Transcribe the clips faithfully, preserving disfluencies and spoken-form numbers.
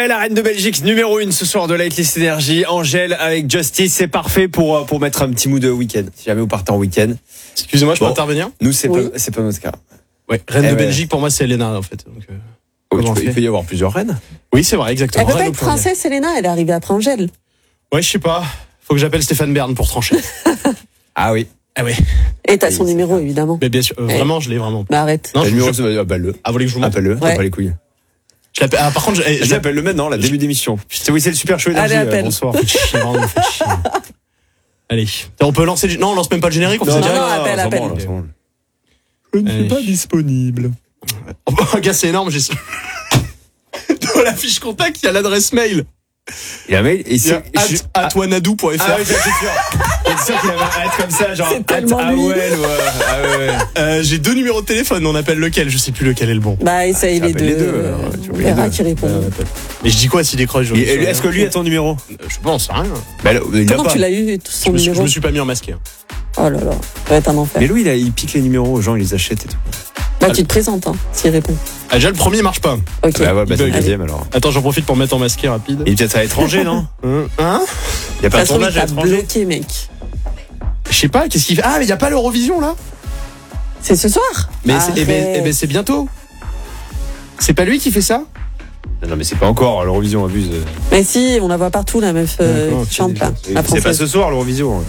Angèle, la reine de Belgique, numéro une ce soir de Lightlist Energy. Angèle avec Justice, c'est parfait pour, pour mettre un petit mood de week-end. Si jamais vous partez en week-end. Excusez-moi, je peux Bon. intervenir? Nous, c'est, Oui. pas, c'est pas notre cas. Ouais, reine Eh de ouais. Belgique, pour moi, c'est Elena, en fait. Donc, euh, Oh, comment tu on peux- il fait peut y avoir plusieurs reines. Oui, c'est vrai, exactement. Elle peut pas Reine être au pluriel. princesse, Elena, elle est arrivée après Angèle. Ouais, je sais pas. Faut que j'appelle Stéphane Bern pour trancher. Ah oui. Ah ouais. Et t'as Oui, son c'est numéro, clair. évidemment. Mais bien sûr, euh, Eh. vraiment, je l'ai vraiment. Bah arrête. Non, Le je, numéro, je, c'est- appelle-le. ah, vous voulez que je vous montre? Appelle-le, Ouais. t'as pas les couilles. Je l'appelle- ah, par contre, je, eh, je Je l'appelle. l'appelle le maintenant, la début d'émission. C'est oui, c'est le super show énergie. Allez, euh, appelle. Bonsoir. Faites chier, vraiment, vous faites chier. Allez. On peut lancer le... Non, on lance même pas le générique, on fait ça non, direct. non, appelle, c'est appelle. bon, là, c'est bon. Je ne suis pas disponible. Oh, bah, gars, c'est énorme, j'ai... Dans la fiche contact, il y a l'adresse mail. Il y a un mail, et Il y a c'est. at, at wanadoo point f r. Ah oui, j'étais sûr. J'étais sûr qu'il avait un être comme ça, genre. C'est tellement ah lui. ouais, ouais. Ah ouais, ouais. Euh, j'ai deux numéros de téléphone, on appelle lequel? Je sais plus lequel est le bon. Bah essaye les appelle deux. les deux, alors, euh, tu On vois, les verra deux. qui répond. Mais je dis quoi s'il décroche? je- Et- je- et Est-ce que lui a ton numéro? Je pense, rien. Bah, là, il l'a Comment pas. tu l'as eu, tout Je son me, suis, je numéro? me suis pas mis en masqué. hein. Oh là là, ça va être un enfer. Mais lui, il, a- il pique les numéros aux gens, il les achète et tout. Bah tu te présentes, hein, s'il répond. Ah, déjà, le premier marche pas. Ok. Bah ouais, bah Il c'est le bug. deuxième alors. Attends, j'en profite pour mettre en masqué rapide. Il est peut-être à l'étranger, non? Hein? Il y a pas Ça de se trouve, tournage il à t'a l'étranger? bloqué, mec. Je sais pas, qu'est-ce qu'il fait? Ah, mais il y a pas l'Eurovision là? C'est ce soir? Mais c'est, eh ben, Arrête. eh ben, c'est bientôt. C'est pas lui qui fait ça? Non, mais c'est pas encore, l'Eurovision abuse. Mais si, on la voit partout, la meuf euh, D'accord, qui chante ok, là. C'est La pas française. ce soir, l'Eurovision.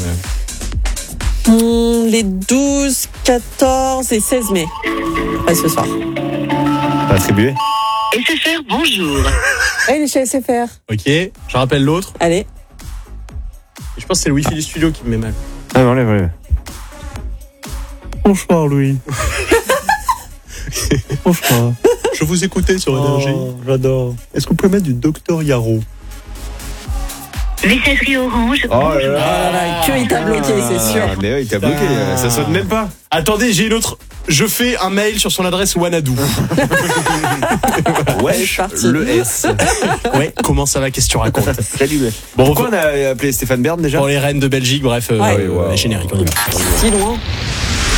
Hum, les douze, quatorze et seize mai. Pas ce soir. Pas attribué? S F R, bonjour. Ah, il est chez S F R. Ok, je rappelle l'autre. Allez. Je pense que c'est le wifi du studio qui me met mal. Ah non, enlève, enlève. Bonsoir, Louis. Bonsoir. Je vous écoutais sur Énergie. J'adore. Est-ce qu'on peut mettre du docteur Yarrow? Messagerie Orange, Oh là Oh là là, que il t'a bloqué, c'est sûr. Mais oui, il t'a bloqué, Ah. ça sonne même pas. Attendez, j'ai une autre. Je fais un mail sur son adresse Wanadoo. Ouais, c'est parti. le S. Ouais, comment ça va? Qu'est-ce que tu racontes? Salut. Bon, Pourquoi on a appelé Stéphane Bern déjà? pour les reines de Belgique, bref, euh, Ouais. euh, Ouais, les génériques, on y va. Si loin.